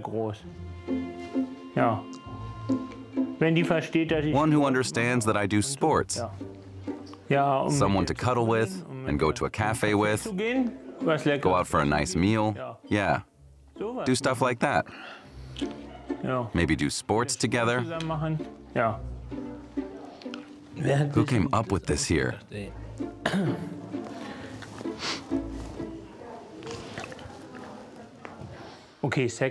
groß. Ja. Wenn die versteht, dass ich One who understands that I do sports. Ja. Ja, Someone to cuddle with and go to a cafe with. zu gehen, was lecker. Go out for a nice meal. Yeah, Sowas do stuff like that. Ja. Maybe do sports together. Zusammen machen. Ja. Who came up with this here? Okay, Sex